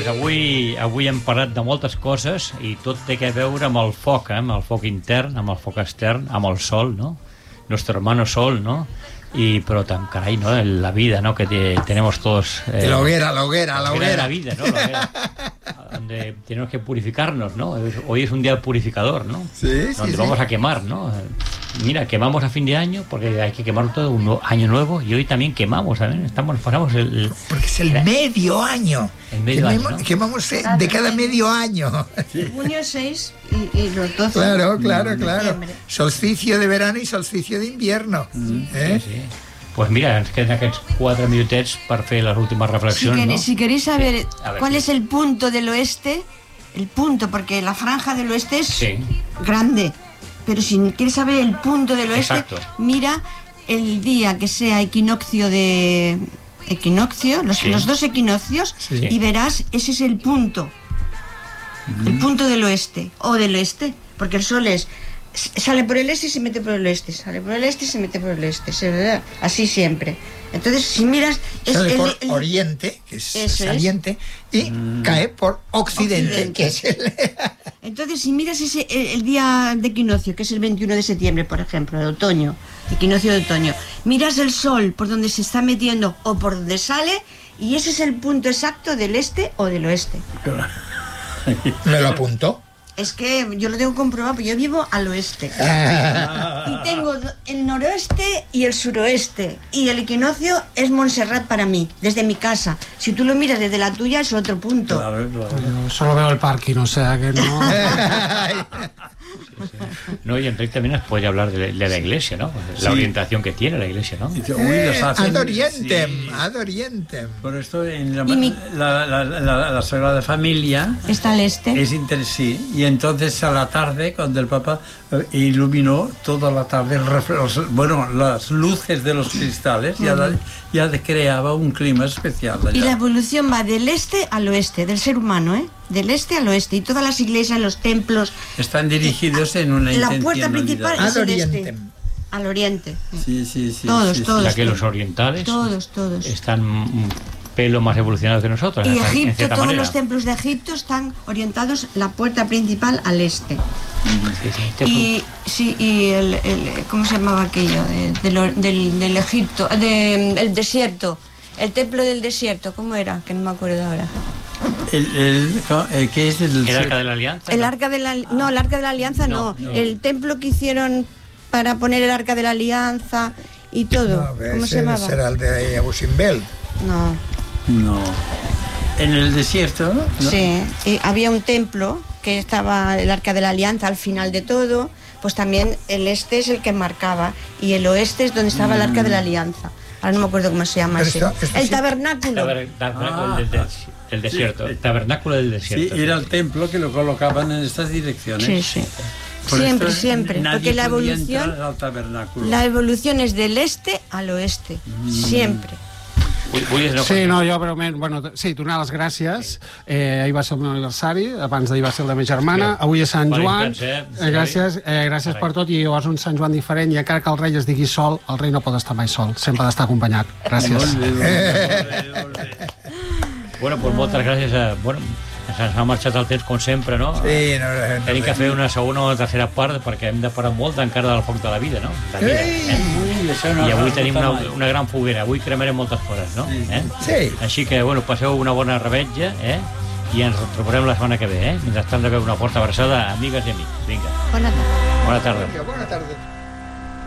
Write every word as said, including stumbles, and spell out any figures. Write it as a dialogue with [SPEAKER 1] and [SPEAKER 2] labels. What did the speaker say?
[SPEAKER 1] avui, avui hem parlat de moltes coses i tot té a veure amb el foc, eh? Amb el foc intern, amb el foc extern, amb el sol, no? Nuestro hermano sol, ¿no? Y, pero tan, caray, ¿no? La vida, ¿no? Que te, tenemos todos...
[SPEAKER 2] Eh, la hoguera, la hoguera, la hoguera.
[SPEAKER 1] La vida, ¿no? La hoguera, donde tenemos que purificarnos, ¿no? Hoy es un día purificador, ¿no?
[SPEAKER 2] Sí, sí,
[SPEAKER 1] donde
[SPEAKER 2] sí.
[SPEAKER 1] vamos a quemar, ¿no? Mira, quemamos a fin de año porque hay que quemar todo un nuevo, año nuevo, y hoy también quemamos, ¿saben? Estamos, pasamos el, el...
[SPEAKER 2] Porque es el medio año.
[SPEAKER 1] El medio
[SPEAKER 2] quemamos,
[SPEAKER 1] año, ¿no?
[SPEAKER 2] Quemamos de cada medio año.
[SPEAKER 3] Sí. Junio seis y, y los doce.
[SPEAKER 2] Claro, claro, claro.
[SPEAKER 3] Diciembre.
[SPEAKER 2] Solsticio de verano y solsticio de invierno.
[SPEAKER 1] Mm,
[SPEAKER 2] ¿Eh?
[SPEAKER 1] sí, sí. Pues mira, ens queden aquests quatre minutets per fer les últimes reflexions,
[SPEAKER 3] si,
[SPEAKER 1] ¿no?
[SPEAKER 3] Si queréis saber
[SPEAKER 1] a ver,
[SPEAKER 3] cuál
[SPEAKER 1] sí.
[SPEAKER 3] es el punto del oeste, el punto, porque la franja del oeste es
[SPEAKER 1] sí.
[SPEAKER 3] grande, pero si quieres saber el punto del oeste,
[SPEAKER 1] exacto.
[SPEAKER 3] Mira el día que sea equinoccio de... equinoccio, los,
[SPEAKER 1] sí.
[SPEAKER 3] los dos equinoccios,
[SPEAKER 1] sí.
[SPEAKER 3] y verás, ese es el punto, mm. el punto del oeste, o del este, porque el sol es... sale por el este y se mete por el oeste, sale por el este y se mete por el este, ¿verdad? Así siempre. Entonces, si miras... Es
[SPEAKER 2] sale
[SPEAKER 3] el,
[SPEAKER 2] por
[SPEAKER 3] el,
[SPEAKER 2] oriente, que es
[SPEAKER 3] eso
[SPEAKER 2] saliente, es. y mm. cae por occidente, occidente, que es el...
[SPEAKER 3] Entonces, si miras ese, el, el día de equinoccio, que es el veintiuno de septiembre, por ejemplo, de otoño, equinoccio de otoño, miras el sol por donde se está metiendo o por donde sale, y ese es el punto exacto del este o del oeste.
[SPEAKER 2] Me lo apunto.
[SPEAKER 3] Es que yo lo tengo comprobado, porque yo vivo al oeste. Y tengo el noroeste y el suroeste. Y el equinoccio es Montserrat para mí, desde mi casa. Si tú lo miras desde la tuya, es otro punto.
[SPEAKER 4] Claro, claro. Yo solo veo el parking, o sea que no...
[SPEAKER 1] Sí, sí. No, y Enrique también nos puede hablar de, de la iglesia, ¿no? La sí. orientación que tiene la iglesia, ¿no?
[SPEAKER 2] Eh, ad orientem, sí. ad orientem.
[SPEAKER 4] Por esto en la, mi... la, la, la, la Sagrada Familia
[SPEAKER 3] está al este.
[SPEAKER 4] Es inter... sí. Y entonces a la tarde, cuando el Papa iluminó toda la tarde, los, bueno, las luces de los cristales, uh-huh. ya, ya creaba un clima especial allá.
[SPEAKER 3] Y la evolución va del este al oeste, del ser humano, ¿eh? Del este al oeste, y todas las iglesias, los templos
[SPEAKER 4] están dirigidos en una
[SPEAKER 3] la puerta principal es el este, al oriente.
[SPEAKER 4] Sí, sí, sí.
[SPEAKER 3] Todos,
[SPEAKER 4] sí,
[SPEAKER 3] todos.
[SPEAKER 1] Ya que los orientales
[SPEAKER 3] todos, todos.
[SPEAKER 1] están un pelo más evolucionados que nosotros.
[SPEAKER 3] Y Egipto, todos
[SPEAKER 1] manera.
[SPEAKER 3] Los templos de Egipto están orientados la puerta principal al este.
[SPEAKER 1] Sí, sí.
[SPEAKER 3] Y sí, y el, el ¿cómo se llamaba aquello? De, de, del, del Egipto, del de, desierto. El templo del desierto, ¿cómo era? Que no me acuerdo ahora.
[SPEAKER 4] El, el, el, ¿qué es el,
[SPEAKER 1] el arca de la alianza?
[SPEAKER 3] El
[SPEAKER 1] ¿no?
[SPEAKER 3] arca de la no, el arca de la alianza no, no. no. El templo que hicieron para poner el arca de la alianza y todo. No, ¿cómo se llamaba?
[SPEAKER 2] ¿Será el de Abu Simbel?
[SPEAKER 3] No.
[SPEAKER 4] No. ¿En el desierto? ¿No?
[SPEAKER 3] Sí, y había un templo que estaba el arca de la alianza al final de todo, pues también el este es el que marcaba y el oeste es donde estaba mm. el arca de la alianza. Ahora no me acuerdo cómo se llama ese. Esto, esto el tabernáculo.
[SPEAKER 1] El tabernáculo ah, del, del, del desierto. Sí. El tabernáculo del desierto.
[SPEAKER 4] Sí, era el templo que lo colocaban en estas direcciones.
[SPEAKER 3] Sí, sí. Por siempre, siempre. Porque la evolución, la evolución es del este al oeste. Mm. Siempre.
[SPEAKER 4] Sí, no, jo breument, bueno, sí, donar les gràcies. Eh, ahir va ser el meu aniversari, abans d'ahir va ser el de ma germana, avui és Sant Joan. Eh, gràcies, eh, gràcies per tot, i és un Sant Joan diferent, i encara que el rei es digui sol, el rei no pot estar mai sol, sempre ha d'estar acompanyat. Gràcies.
[SPEAKER 1] Bueno, pues moltes gràcies a... Bueno, ens ha marxat el temps com sempre, no?
[SPEAKER 2] Sí, no, no, no
[SPEAKER 1] Tenim que fer una segona o una tercera part perquè hem de parar molt encara del foc de la vida, no? La vida, eh?
[SPEAKER 4] No
[SPEAKER 1] I avui tenim una, una gran foguera, avui cremarem moltes coses, no? Eh?
[SPEAKER 2] Sí.
[SPEAKER 1] Així que, bueno, passeu una bona revetlla, eh? I ens retrobarem la setmana que ve, eh? Mentrestant, rebeu una forta abraçada, amigues i amics. Vinga.
[SPEAKER 3] Bona tarda.
[SPEAKER 1] Bona tarda.
[SPEAKER 2] Bona tarda.